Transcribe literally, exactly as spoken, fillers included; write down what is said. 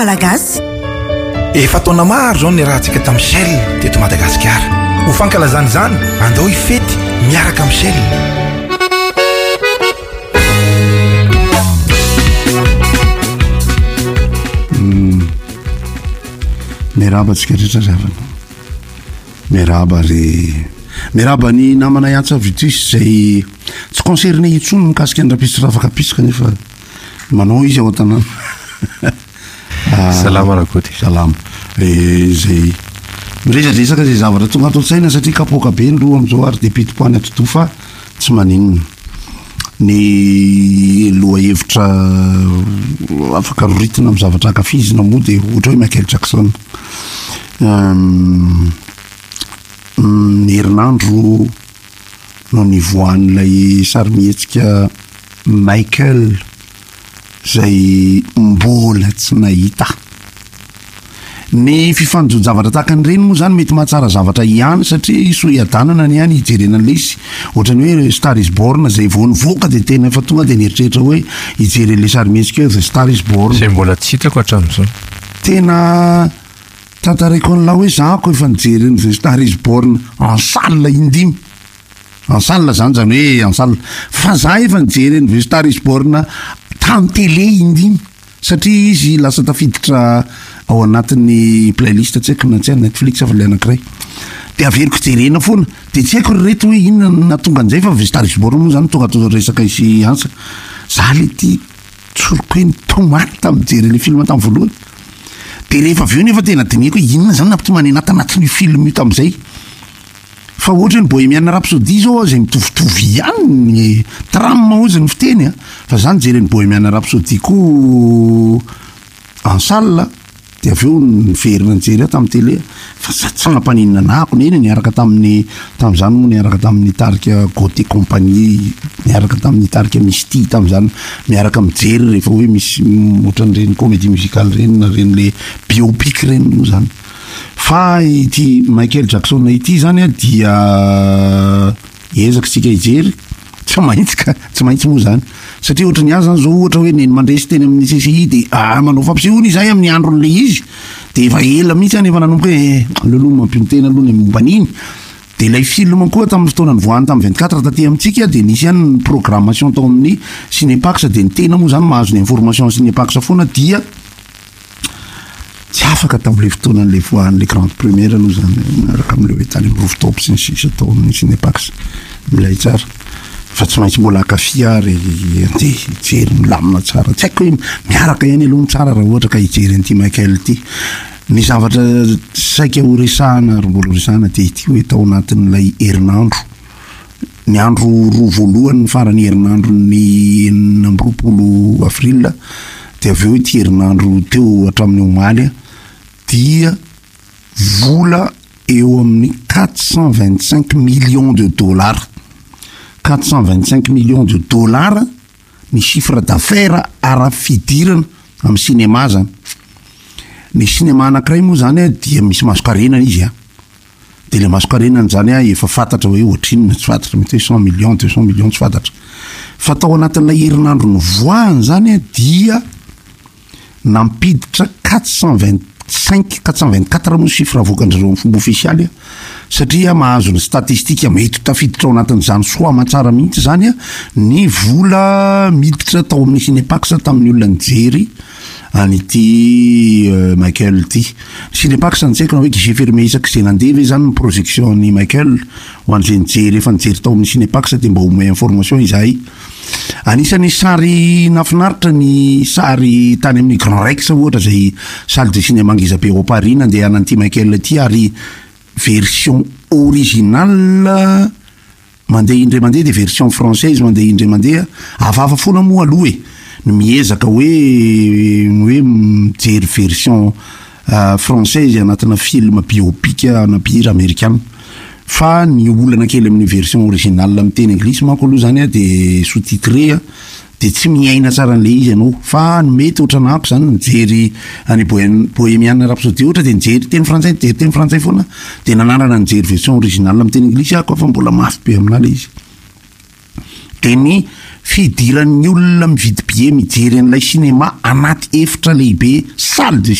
Malagasy. Efa taona maro zao ny rahantsika tamin'ny Shell teto Madagasikara. Ho fankalazany izany andao ifety miaraka amin'ny Shell. Miraba tsika rehetra zavana. Miraba re miraba ny namana Yatsa Vitus zay tsy concerné intsony mikasika ny rapisitra afaka pisika nefa manao izy ao an-tanàna. Salama rakoty. Salama. E zay miresadresaka zay zavatra tonga ato an-tsaina satria kapoaka be ndro am'izao ary depiti-poany atoto fa tsy maninona. Ny loha hevitra afaka roritina amin'ny zavatra ankafizina moa dia ohatra hoe Michael Jackson. Um, ny herinandro no nivoan'ilay sarimihetsika Michael zay mbola tsy nahita. Ny fifanjojo-javatra tahaka an'ireny moa zany mety mahatsara zavatra ihany satria so hiadanana ny ihany hijerena an'ilay izy. Ohatran'ny hoe Star is Born zay vao nivoaka dia tena efa tonga dia nieritreritra hoe hijery an'ilay sarimihetsika The Star is Born. Zay mbola tsy hitako hatramin'izao. Tena tantaraiko an'la hoe zako efa nijery The Star is Born en salle indimy. En salle zany zany hoe en salle. Fa za efa nijery The Star is Born tamin'ny télé indimy satria izy lasa tafiditra ao anatin'ny playlist tsy haiko na tsy Netflix fa le anankiray. Dia averiko jerena foana. Dia tsy haiko reto hoe inona natonga an'izay fa The Star is Born moa zany tonga ato resaka izy ansa. Za le ty tsoroko hoe tomany tamin'ny jery ilay film tamin'ny voalohany. Dia rehefa avy eo nefa tena dinihako hoe inona zany napity manenata anatin'ny film io tamin'izay. Fa ohatra ny Bohemian Rhapsody zao zay mitovitovy ihany ny trame ozy ny fiteny a. Fa zany jery ny Bohemian Rhapsody koa en salle. Dia avy eo niverina nijery tamin'ny télé. Fa tsy nampaninona nahako neny niaraka tamin'ny tamin'izany moa niaraka tamin'ny tarika Gauthier Compagnie, niaraka tamin'ny tarika Misty tamin'izany miaraka mijery rehefa hoe misy ohatran'ireny comédie musicale reny na reny le biopic reny moa zany. Fa ity Michael Jackson ity zany a dia ezaka sika hijery tsy maintsy ka tsy maintsy moa zany satria ohatra ny azy zany zao ohatra hoe neny mandresy teny amin'ny C C I dia ah manao fampisehoana izahay amin'ny andron'ilay izy dia efa ela mihitsy any efa nanomboka hoe loloha mampiontena aloha ny momba an'iny. Dia ilay film koa tamin'ny fotoana nivoahany tamin'ny vingt-quatre taty amintsika dia nisy ihany ny programmation tao amin'ny Cinepax dia ny tena moa zany mahazo ny information Cinepax foana dia tsy afaka tamin'ilay fotoana n'ilay voahan'ilay grande première aloha zany miaraka amin'ilay hoe tany amin'ny rooftop sy ny sisa tao amin'ny Cinepax milay tsara. Fa tsy maintsy mbola akafia ary andeha hijery milamina tsara. Tsy haiko hoe miaraka ihany aloha ny tsara raha ohatra ka hijery an'ity Michael ity. Ny zavatra saika ho resahana ary mbola resahana dia ity hoe tao anatin'ilay herinandro. Ny andro roa voalohany farany herinandro ny enina amby roapolo avrila dia avy eo ity herinandro teo hatramin'ny omaly dia vola eo amin'ny quatre cent vingt-cinq millions de dollars. quatre cent vingt-cinq millions de dollars ny chiffre d'affaires ara-fidirana amin'ny cinéma zany. Ny cinéma anankiray moa zany dia misy masokarenana izy a. Dia ilay masokarenana zany a efa fantatra hoe ohatrinona tsy fantatra mety hoe cent millions deux cent millions tsy fantatra. Fa tao anatin'ilay herinandro nivoahany zany a dia nampiditra quatre cent vingt-cinq quatre cent vingt-quatre moa chiffre avoakan'izareo amin'ny fomba ofisialy a. Satria mahazo ny statistika mety tafiditra ao anatin'izany soa matsara mihitsy zany a ny vola miditra tao amin'ny Cinepax tamin'ny olona nijery an'ity uh, Michael ity. Cinepax ny tsaiko na hoe guichet fermé isak'izay nandeha ve zany ny projection ny Michael ho an'izay nijery efa nijery tao amin'ny Cinepax dia mba homey information izahay. Anisan'ny sary nafinaritra ny sary tany amin'ny Grand Rex ohatra zay salle de cinéma ngeza be ao Paris nandeha an'ity Michael ity ary version originale mandeha indray mandeha dia version française mandeha indray mandeha hafahafa foana moa aloha e ny miezaka hoe hoe mijery version uh, française anatina film biopic anapira américaine. Fa ny olana kely amin'ny version originale amin'ny teny anglisy manko aloha zany a dia sous-titré dia tsy miaina tsara an'ilay izy ianao. Fa mety ohatra nahako zany nijery any Bohemian Rhapsody ohatra dia nijery teny frantsay nijery teny frantsay foana dia nanarana nijery version originale amin'ny teny anglisy ako fa mbola mafy be amin'ala izy. Dia ny fidiran'ny olona mividy bie mijery an'ilay sinema anaty efitra lehibe salle de